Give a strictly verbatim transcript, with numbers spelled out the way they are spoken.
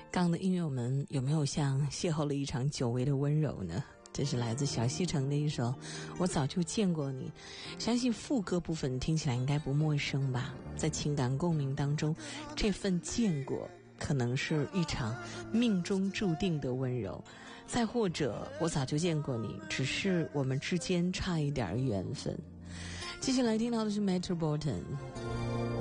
刚刚的音乐我们有没有像邂逅了一场久违的温柔呢？这是来自小西城的一首我早就见过你，相信副歌部分听起来应该不陌生吧。在情感共鸣当中，这份见过可能是一场命中注定的温柔，再或者我早就见过你，只是我们之间差一点缘分。接下来听到的是 Metro Booten